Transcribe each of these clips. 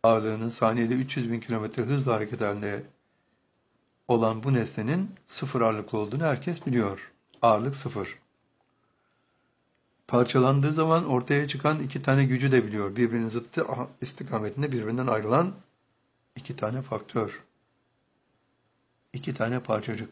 ağırlığının saniyede 300 bin kilometre hızla hareket halinde olan bu nesnenin sıfır ağırlıklı olduğunu herkes biliyor. Ağırlık sıfır. Parçalandığı zaman ortaya çıkan iki tane gücü de biliyor. Birbirinin zıttı istikametinde birbirinden ayrılan iki tane faktör. İki tane parçacık.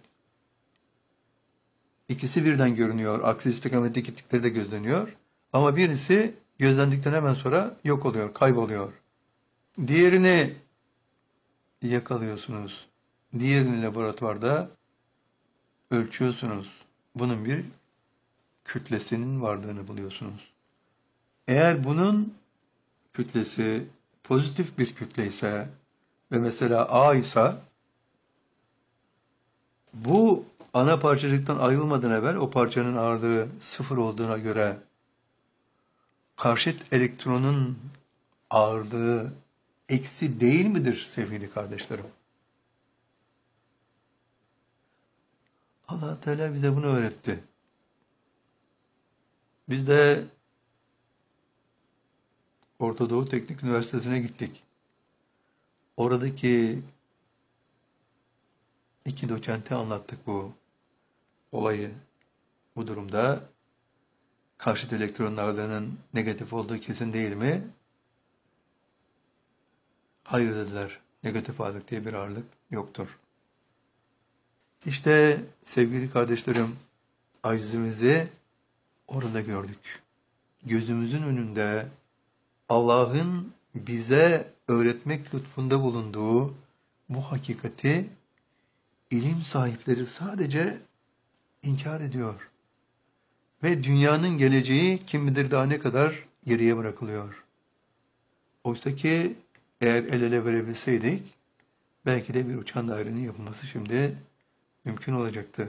İkisi birden görünüyor. Aksi istikamette gittikleri de gözleniyor. Ama birisi gözlendikten hemen sonra yok oluyor, kayboluyor. Diğerini yakalıyorsunuz. Diğerini laboratuvarda ölçüyorsunuz. Bunun bir kütlesinin varlığını buluyorsunuz. Eğer bunun kütlesi pozitif bir kütle ise ve mesela A ise bu ana parçacıktan ayrılmadan evvel o parçanın ağırlığı sıfır olduğuna göre karşıt elektronun ağırlığı eksi değil midir sevgili kardeşlerim? Allah Teala bize bunu öğretti. Biz de Orta Doğu Teknik Üniversitesi'ne gittik. Oradaki iki doçente anlattık bu olayı. Bu durumda karşıt elektronun ağırlığının negatif olduğu kesin değil mi? Hayır dediler. Negatif ağırlık diye bir ağırlık yoktur. İşte sevgili kardeşlerim, acizimizi orada gördük. Gözümüzün önünde Allah'ın bize öğretmek lütfunda bulunduğu bu hakikati ilim sahipleri sadece inkar ediyor. Ve dünyanın geleceği kim bilir daha ne kadar geriye bırakılıyor. Oysa ki eğer el ele verebilseydik belki de bir uçan dairenin yapılması şimdi mümkün olacaktı.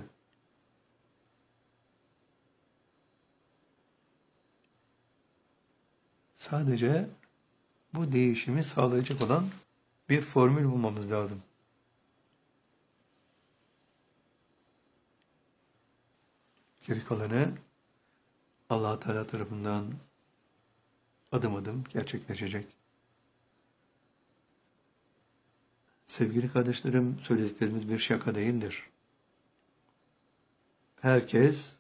Sadece bu değişimi sağlayacak olan bir formül bulmamız lazım. Geri kalanı Allah Teala tarafından adım adım gerçekleşecek. Sevgili kardeşlerim, söylediklerimiz bir şaka değildir. Herkes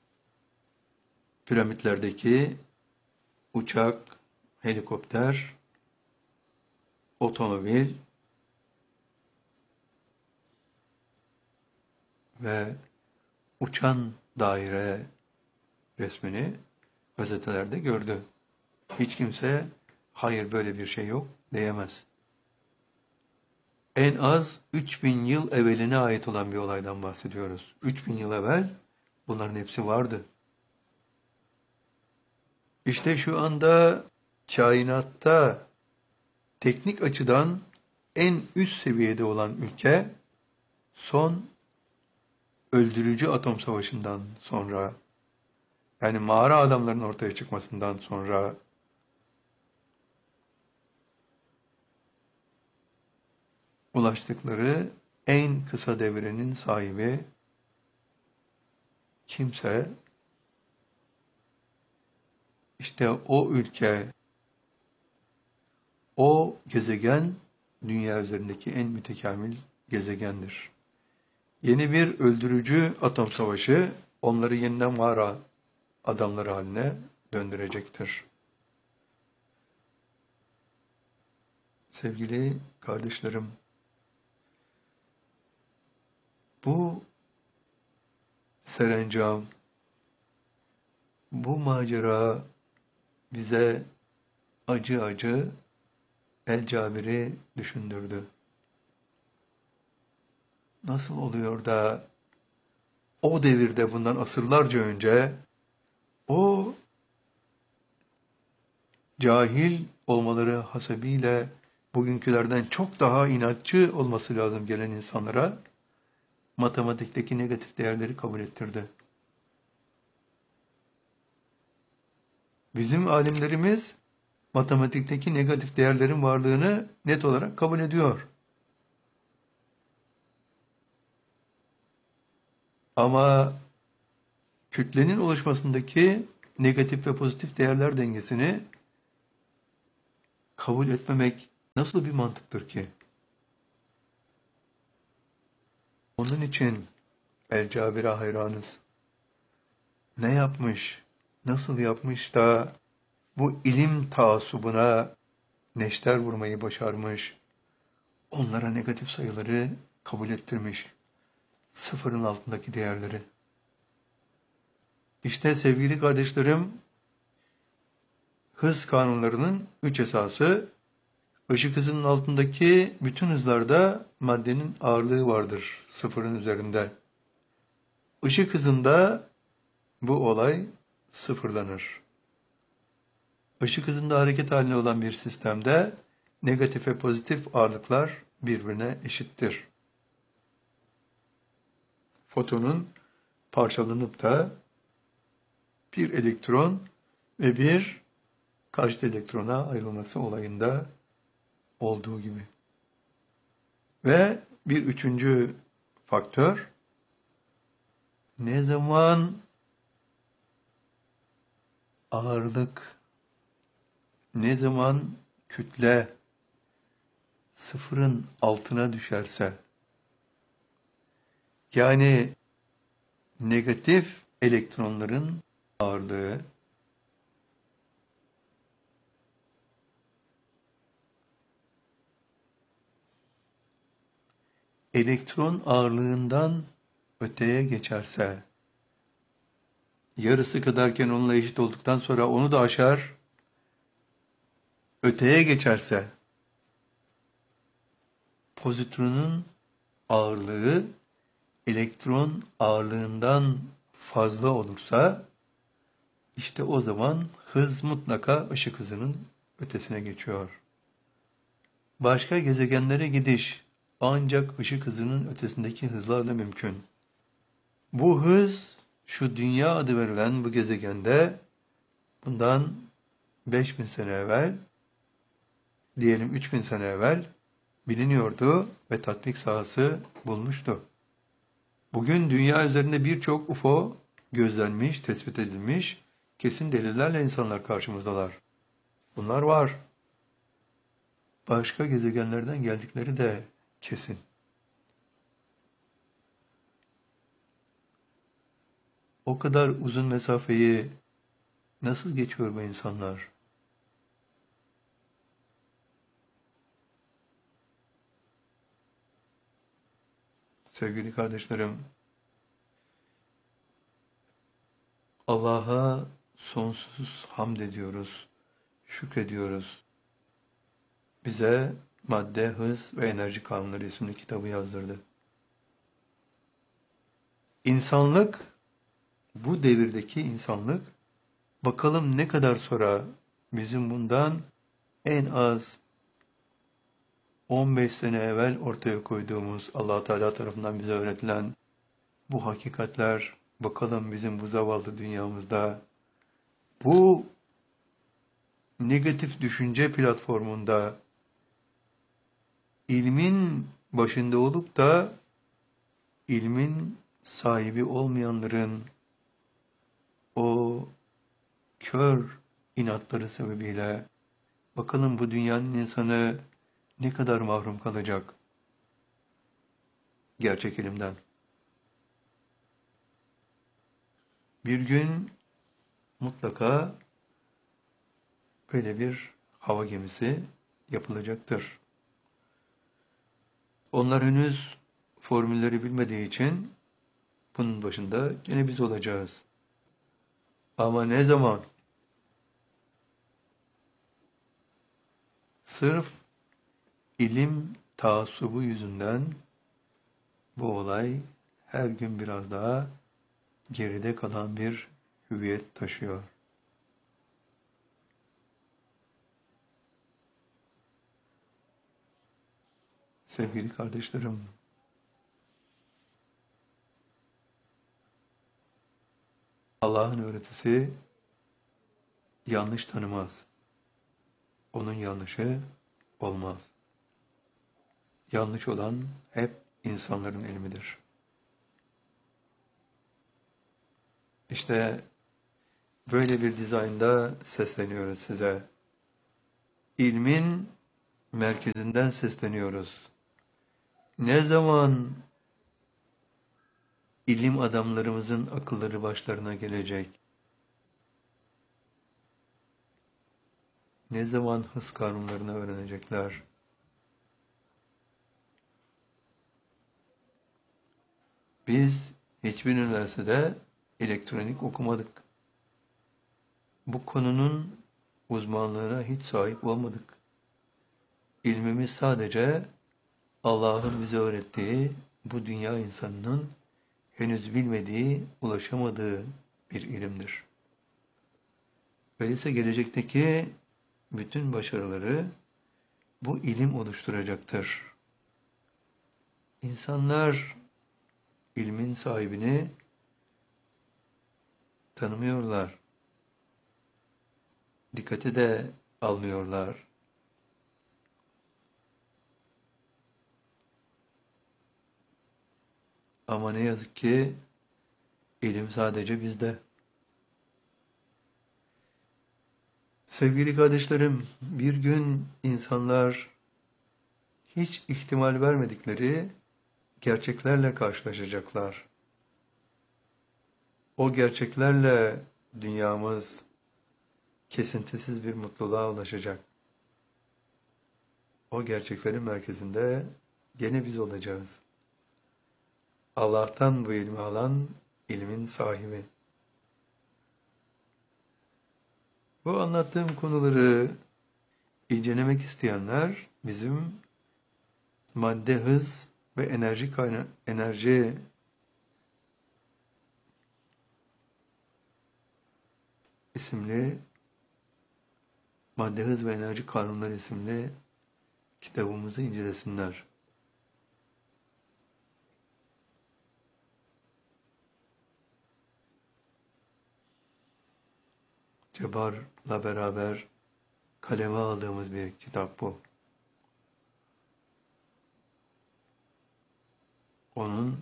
piramitlerdeki uçak, helikopter, otomobil ve uçan daire resmini gazetelerde gördü. Hiç kimse hayır böyle bir şey yok diyemez. En az 3000 yıl evveline ait olan bir olaydan bahsediyoruz. 3000 yıl evvel bunların hepsi vardı. İşte şu anda kainatta teknik açıdan en üst seviyede olan ülke son öldürücü atom savaşından sonra, yani mağara adamların ortaya çıkmasından sonra ulaştıkları en kısa devrenin sahibi kimse, işte o ülke, o gezegen dünya üzerindeki en mütekamil gezegendir. Yeni bir öldürücü atom savaşı onları yeniden mağara adamları haline döndürecektir. Sevgili kardeşlerim, bu serencam, bu macera bize acı acı El Cabir'i düşündürdü. Nasıl oluyor da o devirde bundan asırlarca önce o cahil olmaları hasebiyle bugünkülerden çok daha inatçı olması lazım gelen insanlara matematikteki negatif değerleri kabul ettirdi. Bizim alimlerimiz matematikteki negatif değerlerin varlığını net olarak kabul ediyor. Ama kütlenin oluşmasındaki negatif ve pozitif değerler dengesini kabul etmemek Nasıl bir mantıktır ki? Onun için El Cabir'e hayranız. Ne yapmış, nasıl yapmış da bu ilim taassubuna neşter vurmayı başarmış, onlara negatif sayıları kabul ettirmiş, sıfırın altındaki değerleri. İşte sevgili kardeşlerim, hız kanunlarının 3 esası, ışık hızının altındaki bütün hızlarda maddenin ağırlığı vardır sıfırın üzerinde. Işık hızında bu olay sıfırlanır. Işık hızında hareket halinde olan bir sistemde negatif ve pozitif ağırlıklar birbirine eşittir. Fotonun parçalanıp da bir elektron ve bir karşıt elektrona ayrılması olayında olduğu gibi. Ve bir üçüncü faktör, ne zaman ağırlık, ne zaman kütle sıfırın altına düşerse, yani negatif elektronların ağırlığı elektron ağırlığından öteye geçerse, yarısı kadarken onunla eşit olduktan sonra onu da aşar, öteye geçerse, pozitronun ağırlığı elektron ağırlığından fazla olursa, işte o zaman hız mutlaka ışık hızının ötesine geçiyor. Başka gezegenlere gidiş ancak ışık hızının ötesindeki hızlarla mümkün. Bu hız, şu dünya adı verilen bu gezegende bundan 5000 sene evvel, diyelim 3000 sene evvel biliniyordu ve tatbik sahası bulmuştu. Bugün dünya üzerinde birçok UFO gözlenmiş, tespit edilmiş, kesin delillerle insanlar karşımızdalar. Bunlar var. Başka gezegenlerden geldikleri de kesin. O kadar uzun mesafeyi nasıl geçiyor bu insanlar? Sevgili kardeşlerim, Allah'a sonsuz hamd ediyoruz, şükrediyoruz. Bize Madde, Hız ve Enerji Kanunları isimli kitabı yazdırdı. İnsanlık, bu devirdeki insanlık, bakalım ne kadar sonra bizim bundan en az 15 sene evvel ortaya koyduğumuz Allah Teala tarafından bize öğretilen bu hakikatler, bakalım bizim bu zavallı dünyamızda bu negatif düşünce platformunda ilmin başında olup da ilmin sahibi olmayanların o kör inatları sebebiyle bakalım bu dünyanın insanı ne kadar mahrum kalacak gerçek ilimden. Bir gün mutlaka böyle bir hava gemisi yapılacaktır. Onlar henüz formülleri bilmediği için bunun başında gene biz olacağız. Ama ne zaman? Sırf ilim taassubu yüzünden bu olay her gün biraz daha geride kalan bir hüviyet taşıyor. Sevgili kardeşlerim, Allah'ın öğretisi yanlış tanımaz. Onun yanlışı olmaz. Yanlış olan hep insanların ilmidir. İşte böyle bir dizaynda sesleniyoruz size. İlmin merkezinden sesleniyoruz. Ne zaman ilim adamlarımızın akılları başlarına gelecek? Ne zaman hız kanunlarını öğrenecekler? Biz hiçbir üniversitede elektronik okumadık. Bu konunun uzmanlığına hiç sahip olmadık. İlmimiz sadece Allah'ın bize öğrettiği, bu dünya insanının henüz bilmediği, ulaşamadığı bir ilimdir. Öyleyse gelecekteki bütün başarıları bu ilim oluşturacaktır. İnsanlar ilmin sahibini tanımıyorlar. Dikkate de almıyorlar. Ama ne yazık ki ilim sadece bizde. Sevgili kardeşlerim, bir gün insanlar hiç ihtimal vermedikleri gerçeklerle karşılaşacaklar. O gerçeklerle dünyamız kesintisiz bir mutluluğa ulaşacak. O gerçeklerin merkezinde gene biz olacağız. Allah'tan bu ilmi alan ilmin sahibi. Bu anlattığım konuları incelemek isteyenler bizim madde, hız ve enerji isimli Madde, Hız ve Enerji Kanunları isimli kitabımızı incelesinler. Cebar'la beraber kaleme aldığımız bir kitap bu. Onun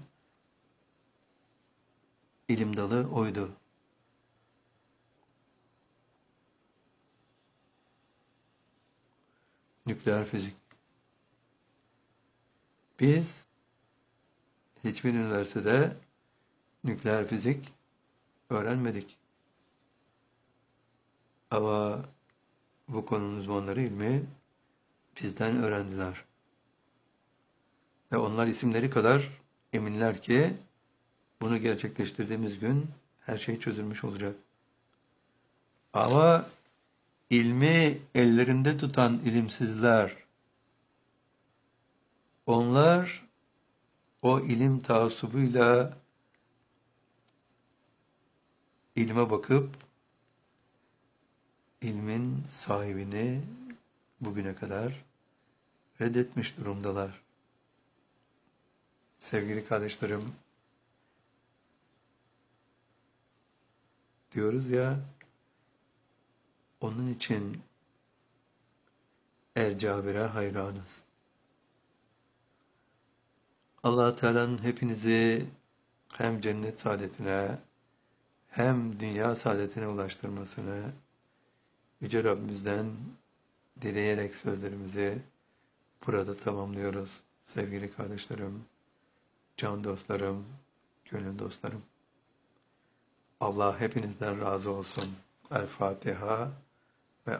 ilim dalı oydu. Nükleer fizik. Biz hiçbir üniversitede nükleer fizik öğrenmedik. Ama bu konunun uzmanları ilmi bizden öğrendiler. Ve onlar isimleri kadar eminler ki bunu gerçekleştirdiğimiz gün her şey çözülmüş olacak. Ama ilmi ellerinde tutan ilimsizler, onlar o ilim taassubuyla ilme bakıp ilmin sahibini bugüne kadar reddetmiş durumdalar. Sevgili kardeşlerim, diyoruz ya, onun için El Cabir'e hayranız. Allah Teala'nın hepinizi hem cennet saadetine hem dünya saadetine ulaştırmasını Yüce Rabbimizden dileyerek sözlerimizi burada tamamlıyoruz. Sevgili kardeşlerim, can dostlarım, gönül dostlarım. Allah hepinizden razı olsun. El Fatiha.